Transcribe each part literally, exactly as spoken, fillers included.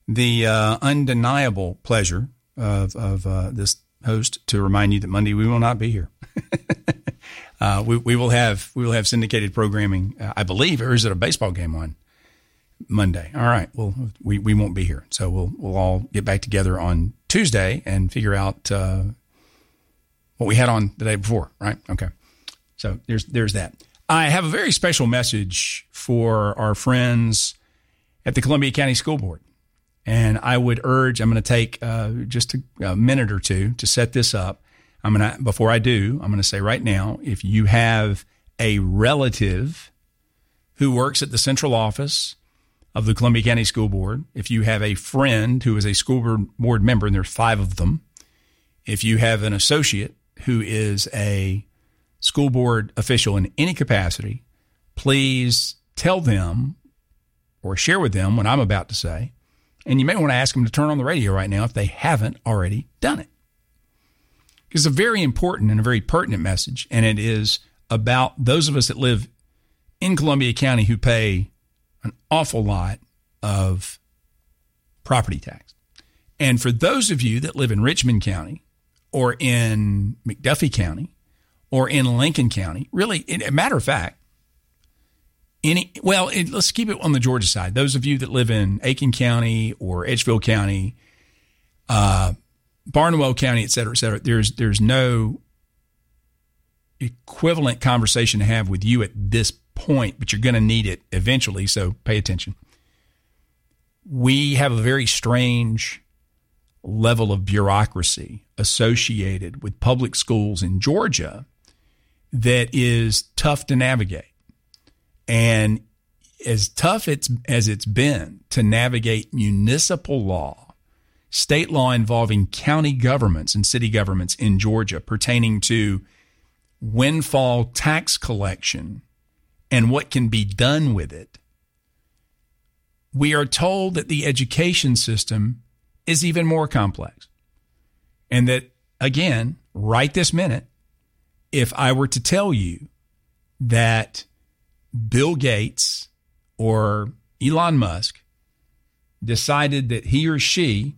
the uh, undeniable pleasure of, of uh, this host to remind you that Monday we will not be here. uh, we, we will have we will have syndicated programming, uh, I believe, or is it a baseball game on Monday? All right. Well, we, we won't be here, so we'll we'll all get back together on Tuesday and figure out uh, what we had on the day before. Right? Okay. So there's there's that. I have a very special message for our friends at the Columbia County School Board. And I would urge, I'm going to take uh, just a, a minute or two to set this up. I'm going to, before I do, I'm going to say right now, if you have a relative who works at the central office of the Columbia County School Board, if you have a friend who is a school board member, and there's five of them, if you have an associate who is a school board official in any capacity, please tell them or share with them what I'm about to say. And you may want to ask them to turn on the radio right now if they haven't already done it. It's a very important and a very pertinent message, and it is about those of us that live in Columbia County who pay an awful lot of property tax. And for those of you that live in Richmond County or in McDuffie County or in Lincoln County, really, a matter of fact, Any well, it, let's keep it on the Georgia side. Those of you that live in Aiken County or Edgefield County, uh, Barnwell County, et cetera, et cetera, there's there's no equivalent conversation to have with you at this point, but you're going to need it eventually, so pay attention. We have a very strange level of bureaucracy associated with public schools in Georgia that is tough to navigate. And as tough it's, as it's been to navigate municipal law, state law involving county governments and city governments in Georgia pertaining to windfall tax collection and what can be done with it, we are told that the education system is even more complex. And that, again, right this minute, if I were to tell you that Bill Gates or Elon Musk decided that he or she,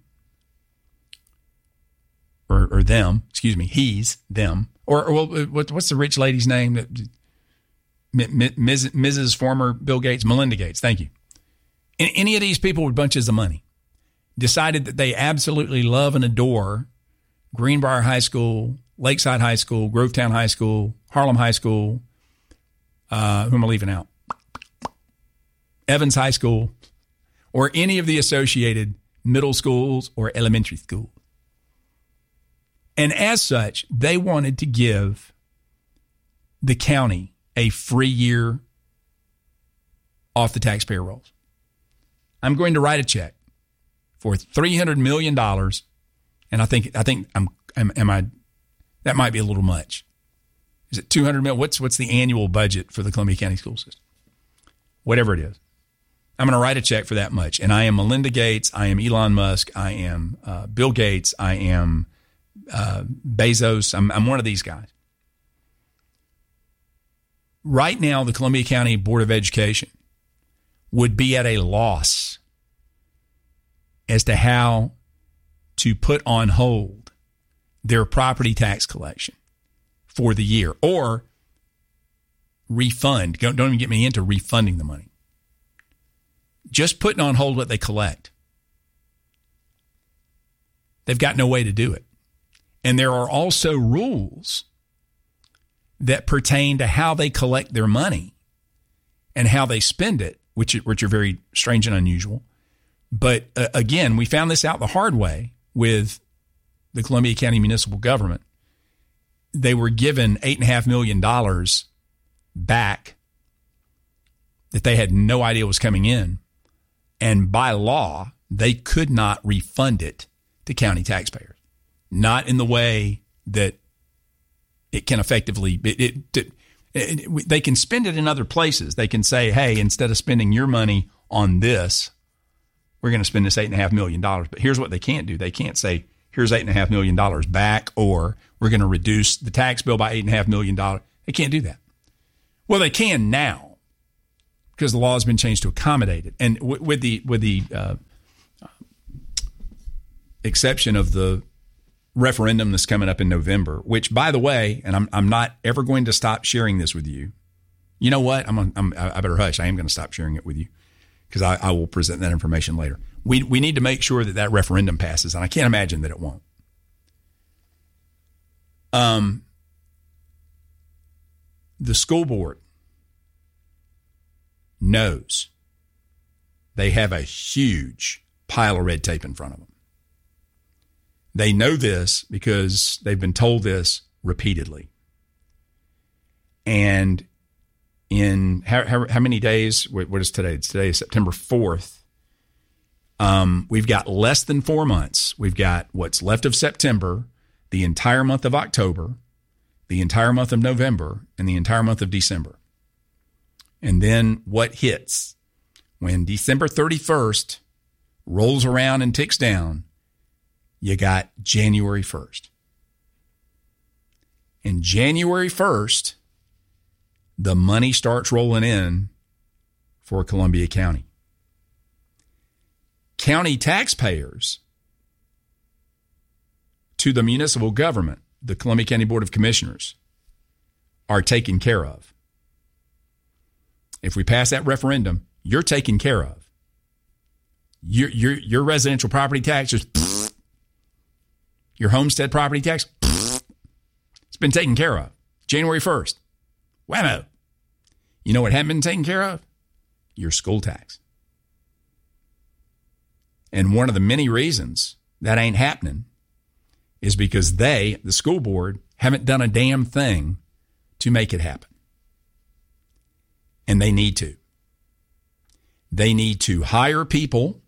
or, or them, excuse me, he's, them, or, or what, what's the rich lady's name? Missus Missus former Bill Gates, Melinda Gates, thank you. Any of these people with bunches of money decided that they absolutely love and adore Greenbrier High School, Lakeside High School, Grovetown High School, Harlem High School, Uh, who am I leaving out? Evans High School, or any of the associated middle schools or elementary schools. And as such, they wanted to give the county a free year off the taxpayer rolls. I'm going to write a check for three hundred million dollars, and I think I think I'm am, am I that might be a little much. Is it two hundred million? What's what's the annual budget for the Columbia County school system? Whatever it is. I'm going to write a check for that much. And I am Melinda Gates. I am Elon Musk. I am uh, Bill Gates. I am uh, Bezos. I'm, I'm one of these guys. Right now, the Columbia County Board of Education would be at a loss as to how to put on hold their property tax collection for the year, or refund. Don't, don't even get me into refunding the money. Just putting on hold what they collect. They've got no way to do it. And there are also rules that pertain to how they collect their money and how they spend it, which, which are very strange and unusual. But uh, again, we found this out the hard way with the Columbia County municipal government. They were given eight point five million dollars back that they had no idea was coming in. And by law, they could not refund it to county taxpayers. Not in the way that it can effectively, it, it, it, it, they can spend it in other places. They can say, hey, instead of spending your money on this, we're going to spend this eight point five million dollars. But here's what they can't do. They can't say, here's eight point five million dollars back, or we're going to reduce the tax bill by eight point five million dollars. They can't do that. Well, they can now because the law has been changed to accommodate it. And w- with the with the uh, exception of the referendum that's coming up in November, which, by the way, and I'm I'm not ever going to stop sharing this with you. You know what? I'm, I'm I better hush. I am going to stop sharing it with you because I, I will present that information later. We we need to make sure that that referendum passes, and I can't imagine that it won't. Um, the school board knows they have a huge pile of red tape in front of them. They know this because they've been told this repeatedly. And in how, how, how many days? What is today? It's today is September fourth. Um, we've got less than four months. We've got what's left of September, the entire month of October, the entire month of November, and the entire month of December. And then what hits? When December thirty-first rolls around and ticks down, you got January first. And January first, the money starts rolling in for Columbia County. County taxpayers to the municipal government, the Columbia County Board of Commissioners, are taken care of. If we pass that referendum, you're taken care of. Your, your, your residential property tax is pfft. Your homestead property tax, pfft. It's been taken care of. January first. Whammo. You know what hadn't been taken care of? Your school tax. And one of the many reasons that ain't happening is because they, the school board, haven't done a damn thing to make it happen. And they need to. They need to hire people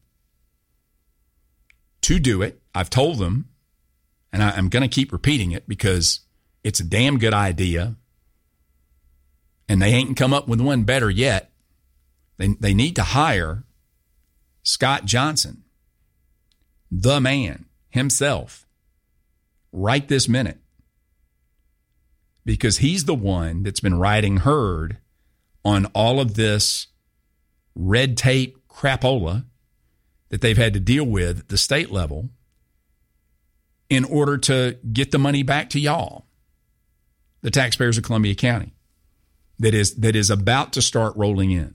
to do it. I've told them, and I, I'm going to keep repeating it because it's a damn good idea. And they ain't come up with one better yet. They, they need to hire Scott Johnson, the man himself, right this minute. Because he's the one that's been riding herd on all of this red tape crapola that they've had to deal with at the state level in order to get the money back to y'all, the taxpayers of Columbia County, that is that is about to start rolling in.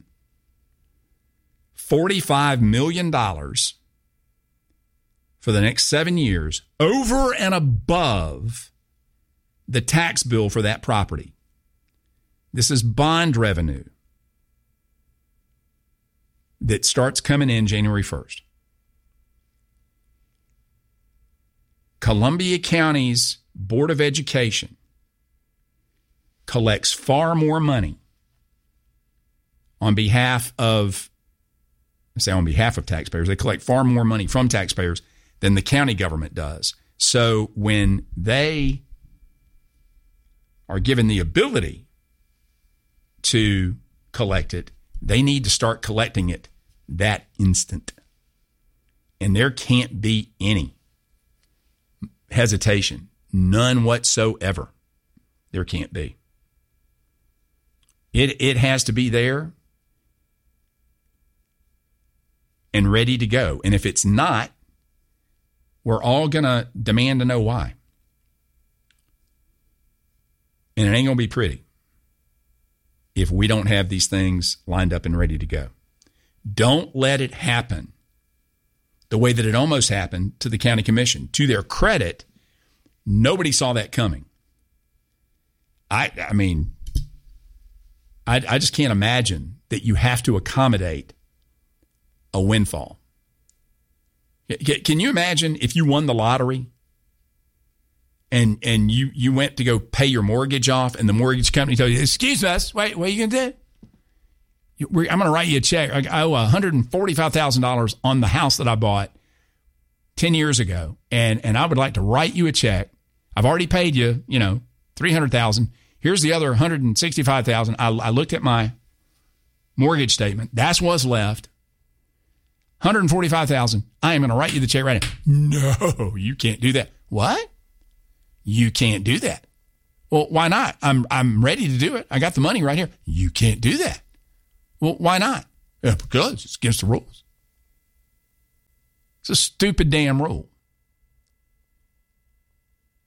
forty-five million dollars for the next seven years over and above the tax bill for that property. This is bond revenue that starts coming in January first. Columbia County's Board of Education collects far more money on behalf of, I say on behalf of taxpayers, they collect far more money from taxpayers than the county government does. So when they are given the ability to collect it, they need to start collecting it that instant. And there can't be any hesitation, none whatsoever. There can't be. It it has to be there and ready to go. And if it's not, we're all going to demand to know why. And it ain't going to be pretty if we don't have these things lined up and ready to go. Don't let it happen the way that it almost happened to the county commission. To their credit, nobody saw that coming. I, I mean, I, I just can't imagine that you have to accommodate a windfall. Can you imagine if you won the lottery and and you, you went to go pay your mortgage off and the mortgage company told you, excuse us, wait, what are you going to do? We're, I'm going to write you a check. I owe one hundred forty-five thousand dollars on the house that I bought ten years ago, and, and I would like to write you a check. I've already paid you, you know, three hundred thousand dollars. Here's the other one hundred sixty-five thousand dollars. I, I looked at my mortgage statement. That's what's left. one hundred forty-five thousand dollars. I am going to write you the check right now. No, you can't do that. What? You can't do that. Well, why not? I'm I'm ready to do it. I got the money right here. You can't do that. Well, why not? Yeah, because it's against the rules. It's a stupid damn rule.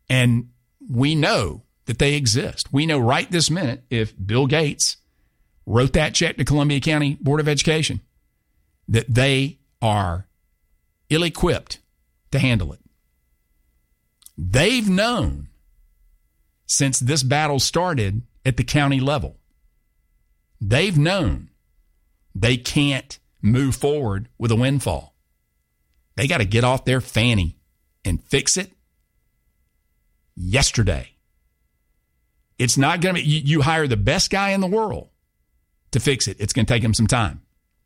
And we know that they exist. We know right this minute if Bill Gates wrote that check to Columbia County Board of Education that they are ill-equipped to handle it. They've known since this battle started at the county level. They've known they can't move forward with a windfall. They got to get off their fanny and fix it yesterday. It's not going to be, you, you hire the best guy in the world to fix it. It's going to take him some time.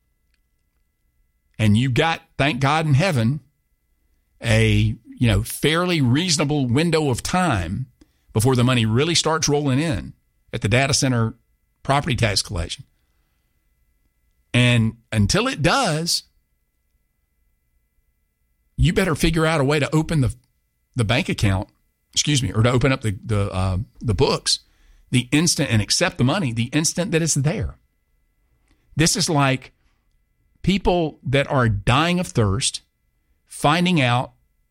And you've got, thank God in heaven, a, you know, fairly reasonable window of time before the money really starts rolling in at the data center property tax collection. And until it does, you better figure out a way to open the the bank account, excuse me, or to open up the the uh, the books the instant and accept the money the instant that it's there. This is like people that are dying of thirst, finding out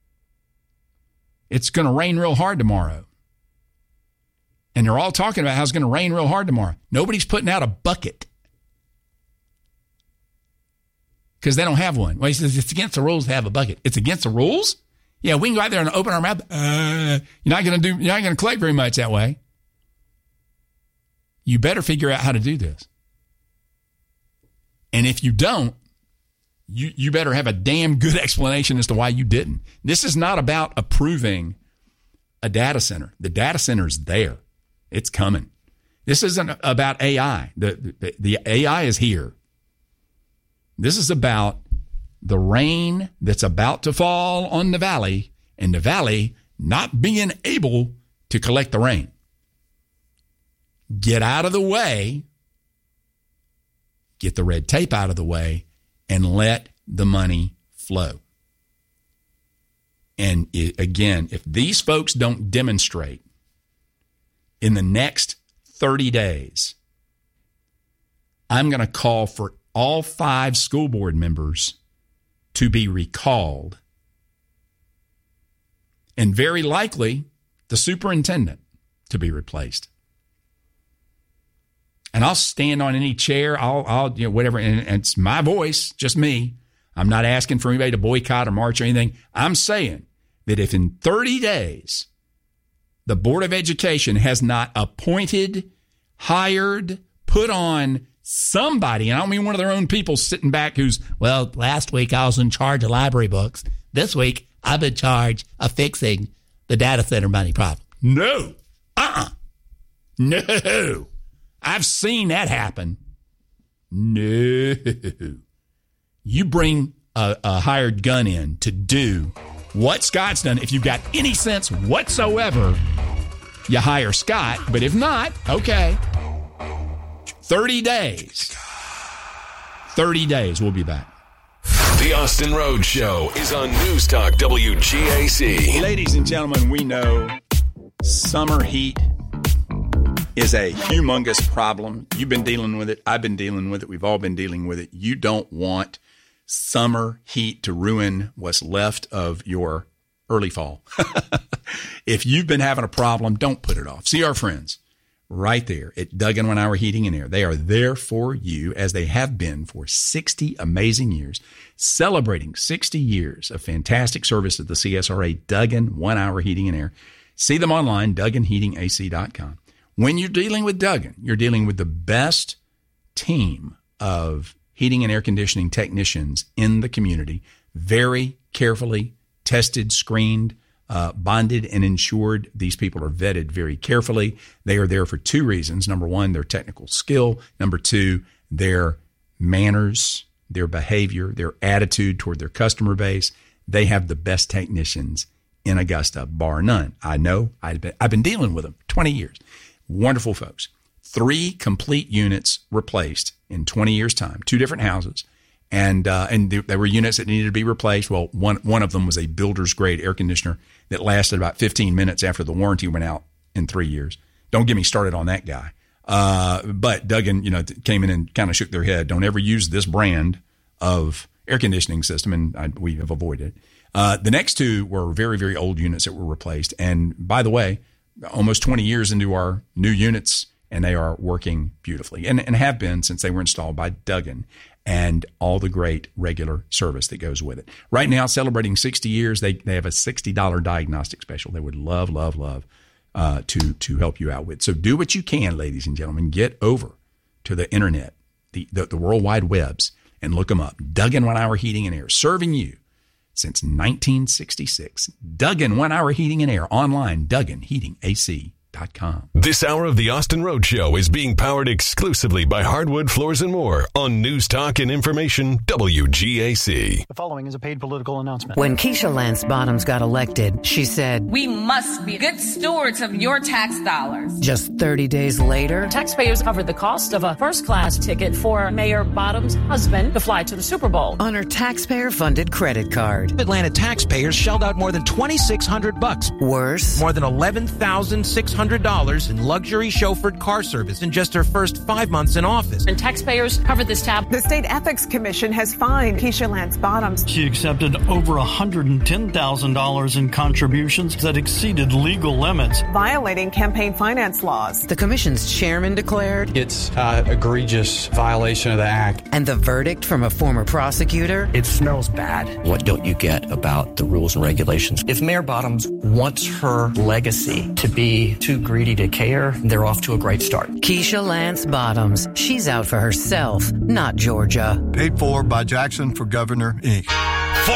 it's going to rain real hard tomorrow. And they're all talking about how it's going to rain real hard tomorrow. Nobody's putting out a bucket because they don't have one. Well, he says it's against the rules to have a bucket. It's against the rules? Yeah, we can go out there and open our mouth. Uh, you're not going to do. You're not going to collect very much that way. You better figure out how to do this. And if you don't, you you better have a damn good explanation as to why you didn't. This is not about approving a data center. The data center is there. It's coming. This isn't about A I. The, the, the A I is here. This is about the rain that's about to fall on the valley and the valley not being able to collect the rain. Get out of the way, get the red tape out of the way, and let the money flow. And it, again, if these folks don't demonstrate in the next thirty days, I'm going to call for all five school board members to be recalled, and very likely the superintendent to be replaced. And I'll stand on any chair, I'll, I'll, you know, whatever, and, and it's my voice, just me. I'm not asking for anybody to boycott or march or anything. I'm saying that if in thirty days the Board of Education has not appointed, hired, put on somebody, and I don't mean one of their own people sitting back who's, well, last week I was in charge of library books. This week I'm in charge of fixing the data center money problem. No. Uh-uh. No. I've seen that happen. No. You bring a, a hired gun in to do what Scott's done. If you've got any sense whatsoever, you hire Scott. But if not, okay. thirty days. thirty days. We'll be back. The Austin Rhodes Show is on News Talk W G A C. Ladies and gentlemen, we know summer heat is a humongous problem. You've been dealing with it. I've been dealing with it. We've all been dealing with it. You don't want summer heat to ruin what's left of your early fall. If you've been having a problem, don't put it off. See our friends right there at Duggan One Hour Heating and Air. They are there for you, as they have been for sixty amazing years, celebrating sixty years of fantastic service at the C S R A. Duggan One Hour Heating and Air. See them online, Duggan Heating A C dot com. When you're dealing with Duggan, you're dealing with the best team of heating and air conditioning technicians in the community, very carefully tested, screened, uh, bonded, and insured. These people are vetted very carefully. They are there for two reasons. Number one, their technical skill. Number two, their manners, their behavior, their attitude toward their customer base. They have the best technicians in Augusta, bar none. I know. I've been, I've been dealing with them twenty years. Wonderful folks. Three complete units replaced in twenty years' time, two different houses. And uh, and there, there were units that needed to be replaced. Well, one one of them was a builder's grade air conditioner that lasted about fifteen minutes after the warranty went out in three years. Don't get me started on that guy. Uh, but Duggan, you know, came in and kind of shook their head. Don't ever use this brand of air conditioning system, and I, we have avoided it. Uh, the next two were very, very old units that were replaced. And by the way, almost twenty years into our new units, and they are working beautifully and, and have been since they were installed by Duggan and all the great regular service that goes with it. Right now, celebrating sixty years, they, they have a sixty dollars diagnostic special they would love, love, love uh, to, to help you out with. So do what you can, ladies and gentlemen. Get over to the internet, the, the, the World Wide Webs, and look them up. Duggan One Hour Heating and Air, serving you since nineteen sixty-six. Duggan One Hour Heating and Air, online, Duggan Heating A C dot com. This hour of the Austin Road Show is being powered exclusively by Hardwood Floors and More on News Talk and Information W G A C. The following is a paid political announcement. When Keisha Lance Bottoms got elected, she said, "We must be good stewards of your tax dollars." Just thirty days later, taxpayers covered the cost of a first-class ticket for Mayor Bottoms' husband to fly to the Super Bowl on her taxpayer-funded credit card. Atlanta taxpayers shelled out more than twenty-six hundred bucks. Worse, more than eleven thousand six hundred dollars in luxury chauffeured car service in just her first five months in office. And taxpayers covered this tab. The State Ethics Commission has fined Keisha Lance Bottoms. She accepted over one hundred ten thousand dollars in contributions that exceeded legal limits, violating campaign finance laws. The commission's chairman declared it's an egregious violation of the act. And the verdict from a former prosecutor? It smells bad. What don't you get about the rules and regulations? If Mayor Bottoms wants her legacy to be too greedy to care, they're off to a great start. Keisha Lance Bottoms. She's out for herself, not Georgia. Paid for by Jackson for Governor, Incorporated